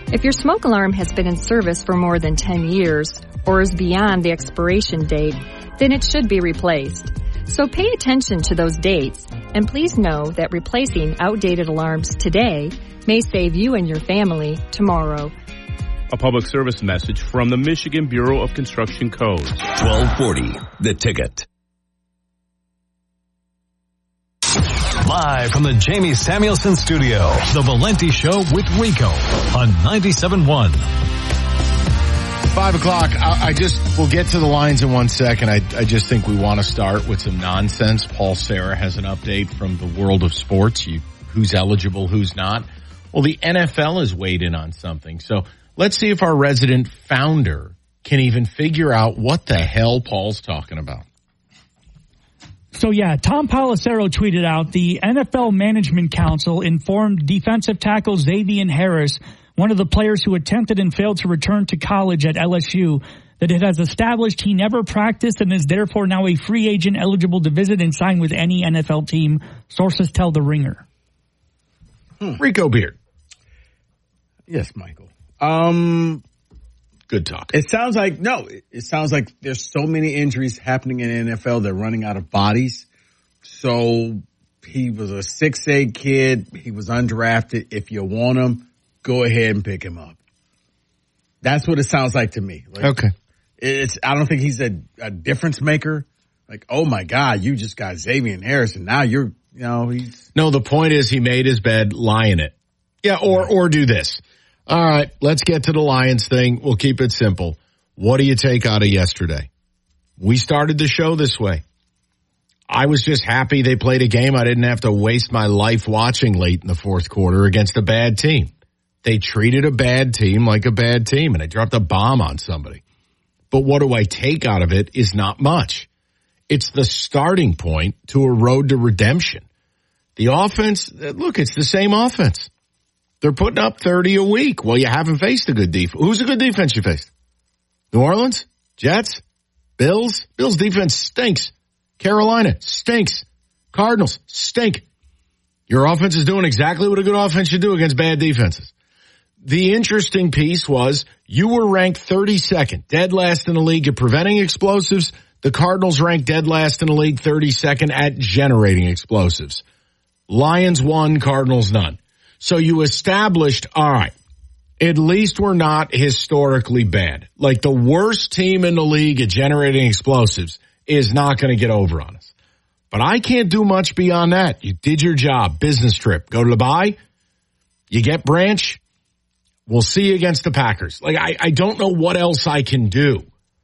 If your smoke alarm has been in service for more than 10 years or is beyond the expiration date, then it should be replaced. So pay attention to those dates, and please know that replacing outdated alarms today may save you and your family tomorrow. A public service message from the Michigan Bureau of Construction Codes. 1240, The Ticket. Live from the Jamie Samuelson Studio, The Valenti Show with Rico on 97.1. 5 o'clock. We'll get to the lines in 1 second. I just think we want to start with some nonsense. Paul Serra has an update from the world of sports. Who's eligible, who's not. Well, the NFL has weighed in on something. So let's see if our resident founder can even figure out what the hell Paul's talking about. So yeah, Tom Pelissero tweeted out, the NFL Management Council informed defensive tackle Xavier Harris, one of the players who attempted and failed to return to college at LSU, that it has established he never practiced and is therefore now a free agent eligible to visit and sign with any NFL team, sources tell The Ringer. Rico Beard. Yes, Michael. Good talk. It sounds like there's so many injuries happening in the NFL, they're running out of bodies. So he was a 6'8" kid. He was undrafted. If you want him, go ahead and pick him up. That's what it sounds like to me. Okay. I don't think he's a difference maker. Like, oh my God, you just got Xavier Harris and now he's. No, the point is he made his bed, lie in it. Yeah, or do this. All right, let's get to the Lions thing. We'll keep it simple. What do you take out of yesterday? We started the show this way. I was just happy they played a game I didn't have to waste my life watching late in the fourth quarter against a bad team. They treated a bad team like a bad team, and they dropped a bomb on somebody. But what do I take out of it is not much. It's the starting point to a road to redemption. The offense, look, it's the same offense. They're putting up 30 a week. Well, you haven't faced a good defense. Who's a good defense you faced? New Orleans? Jets? Bills? Bills defense stinks. Carolina stinks. Cardinals stink. Your offense is doing exactly what a good offense should do against bad defenses. The interesting piece was you were ranked 32nd, dead last in the league at preventing explosives. The Cardinals ranked dead last in the league, 32nd at generating explosives. Lions won, Cardinals none. So you established, all right, at least we're not historically bad. Like the worst team in the league at generating explosives is not going to get over on us. But I can't do much beyond that. You did your job, business trip. Go to the bye. You get Branch. We'll see you against the Packers. Like, I don't know what else I can do.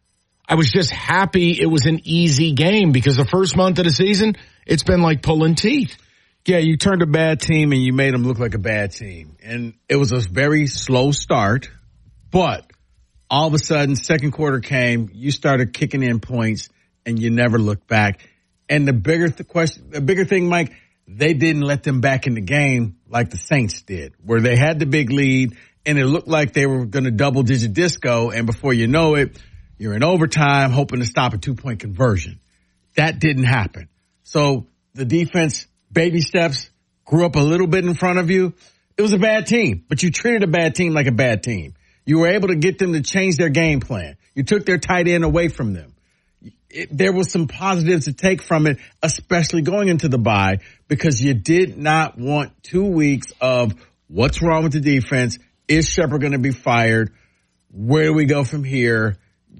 I was just happy it was an easy game because the first month of the season, it's been like pulling teeth. Yeah, you turned a bad team and you made them look like a bad team. And it was a very slow start, but all of a sudden, second quarter came, you started kicking in points and you never looked back. And the bigger thing, Mike, they didn't let them back in the game like the Saints did, where they had the big lead and it looked like they were going to double-digit disco, and before you know it, you're in overtime hoping to stop a 2-point conversion. That didn't happen. So the defense, baby steps, grew up a little bit in front of you. It was a bad team, but you treated a bad team like a bad team. You were able to get them to change their game plan. You took their tight end away from them. There was some positives to take from it, especially going into the bye, because you did not want 2 weeks of what's wrong with the defense. Is Shepard going to be fired? Where do we go from here?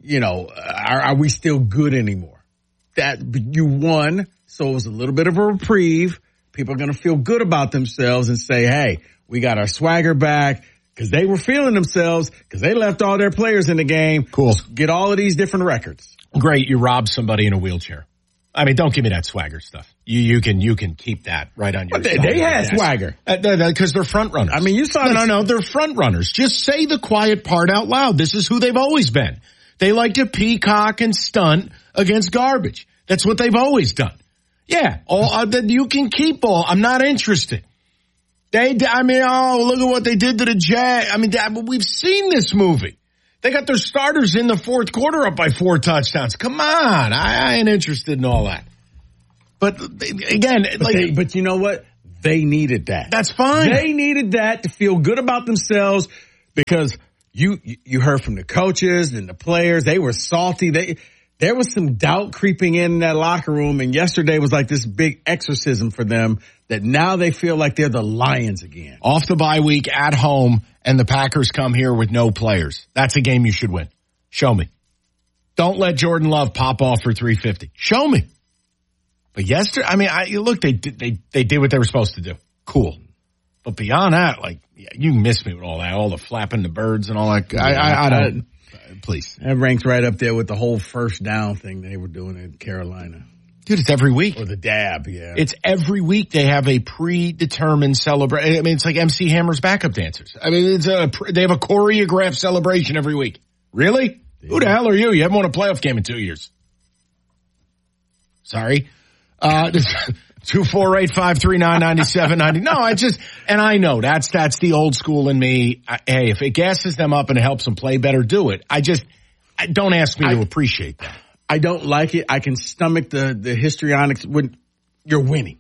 Are we still good anymore? That you won, so it was a little bit of a reprieve. People are going to feel good about themselves and say, hey, we got our swagger back, because they were feeling themselves because they left all their players in the game. Cool. Get all of these different records. Great. You robbed somebody in a wheelchair. I mean, don't give me that swagger stuff. You can keep that right on your side. They had swagger. Because they're front runners. I mean, you saw No, they're front runners. Just say the quiet part out loud. This is who they've always been. They like to peacock and stunt against garbage. That's what they've always done. Yeah, you can keep all. I'm not interested. Look at what they did to the Jags. I mean, we've seen this movie. They got their starters in the fourth quarter up by 4 touchdowns. Come on. I ain't interested in all that. But again, but you know what? They needed that. That's fine. They needed that to feel good about themselves, because you heard from the coaches and the players. They were salty. There was some doubt creeping in that locker room, and yesterday was like this big exorcism for them that now they feel like they're the Lions again. Off the bye week at home, and the Packers come here with no players. That's a game you should win. Show me. Don't let Jordan Love pop off for 350. Show me. But yesterday, I mean, look, they did what they were supposed to do. Cool. But beyond that, like, you miss me with all that, all the flapping the birds and all that. I don't. Please. That ranks right up there with the whole first down thing they were doing in Carolina. Dude, it's every week. Or the dab, yeah. It's every week they have a predetermined celebration. I mean, it's like MC Hammer's backup dancers. I mean, they have a choreographed celebration every week. Really? Yeah. Who the hell are you? You haven't won a playoff game in 2 years. Sorry. 248-539-9790. No, and I know that's the old school in me. Hey, if it gasses them up and it helps them play better, do it. Don't ask me to appreciate that. I don't like it. I can stomach the histrionics when you're winning.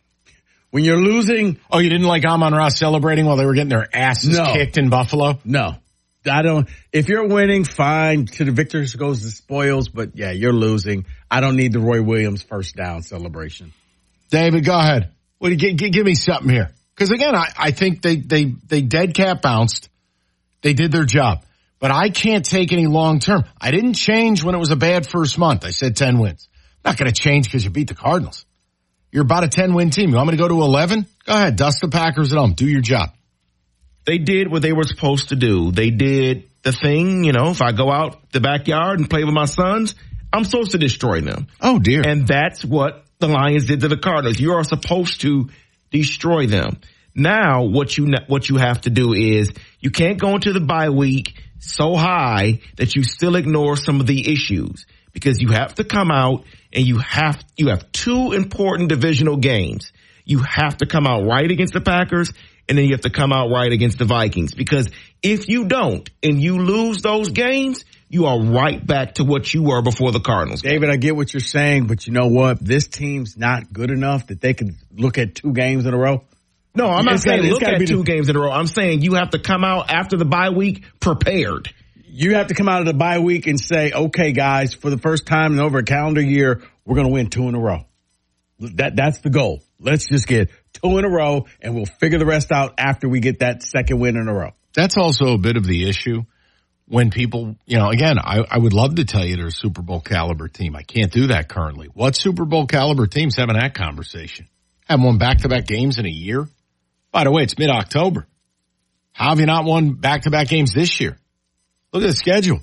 When you're losing. Oh, you didn't like Amon-Ra celebrating while they were getting their asses kicked in Buffalo? No. I don't. If you're winning, fine. To the victors goes the spoils. But yeah, you're losing. I don't need the Roy Williams first down celebration. David, go ahead. Well, give me something here. Because again, I think they dead cat bounced. They did their job. But I can't take any long term. I didn't change when it was a bad first month. I said 10 wins. Not going to change because you beat the Cardinals. You're about a 10-win team. You want me to go to 11? Go ahead. Dust the Packers at home. Do your job. They did what they were supposed to do. They did the thing, if I go out the backyard and play with my sons, I'm supposed to destroy them. Oh, dear. And that's what the Lions did to the Cardinals. You are supposed to destroy them. Now, what you have to do is you can't go into the bye week so high that you still ignore some of the issues, because you have to come out and you have two important divisional games. You have to come out right against the Packers, and then you have to come out right against the Vikings, because if you don't and you lose those games, you are right back to what you were before the Cardinals. David, I get what you're saying, but you know what? This team's not good enough that they can look at 2 games in a row. No, I'm not saying look at 2 games in a row. I'm saying you have to come out after the bye week prepared. You have to come out of the bye week and say, okay, guys, for the first time in over a calendar year, we're going to win 2 in a row. That's the goal. Let's just get 2 in a row, and we'll figure the rest out after we get that second win in a row. That's also a bit of the issue when people, again, I would love to tell you they're a Super Bowl caliber team. I can't do that currently. What Super Bowl caliber team's having that conversation? Haven't won back-to-back games in a year? By the way, it's mid-October. How have you not won back-to-back games this year? Look at the schedule.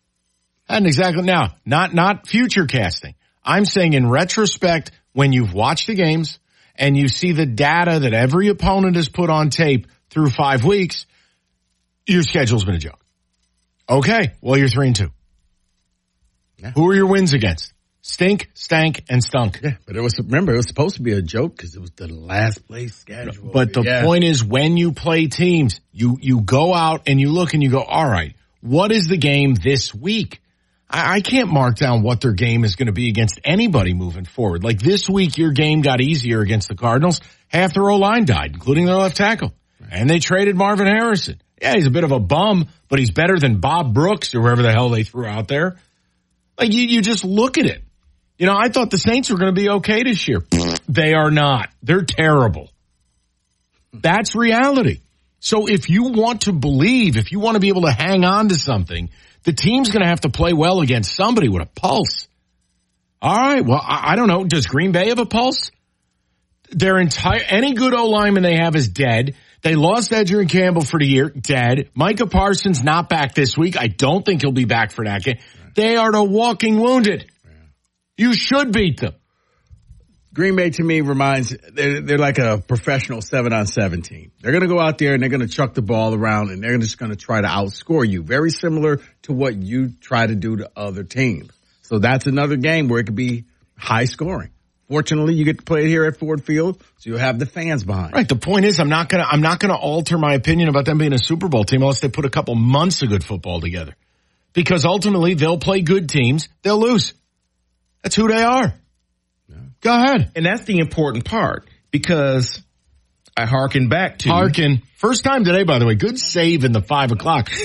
Hadn't exactly now, not future casting. I'm saying in retrospect, when you've watched the games and you see the data that every opponent has put on tape through 5 weeks, your schedule's been a joke. Okay, well, you're 3-2. Yeah. Who are your wins against? Stink, stank, and stunk. Yeah, but it was supposed to be a joke because it was the last place schedule. But the point is, when you play teams, you go out and you look and you go, all right, what is the game this week? I can't mark down what their game is going to be against anybody moving forward. Like this week, your game got easier against the Cardinals. Half their O-line died, including their left tackle. And they traded Marvin Harrison. Yeah, he's a bit of a bum, but he's better than Bob Brooks or whoever the hell they threw out there. Like you just look at it. I thought the Saints were going to be okay this year. They are not. They're terrible. That's reality. So if you want to believe, if you want to be able to hang on to something, the team's going to have to play well against somebody with a pulse. All right, well, I don't know. Does Green Bay have a pulse? Any good O-lineman they have is dead. They lost Edgerrin Campbell for the year, dead. Micah Parsons not back this week. I don't think he'll be back for that game. They are the walking wounded. You should beat them. Green Bay to me they're like a professional 7-on-7 team. They're going to go out there and they're going to chuck the ball around and they're just going to try to outscore you. Very similar to what you try to do to other teams. So that's another game where it could be high scoring. Fortunately, you get to play here at Ford Field, so you'll have the fans behind. Right. The point is, I'm not gonna alter my opinion about them being a Super Bowl team unless they put a couple months of good football together. Because ultimately, they'll play good teams, they'll lose. That's who they are. Yeah. Go ahead. And that's the important part, because I harken back to. First time today, by the way. Good save in the 5 o'clock.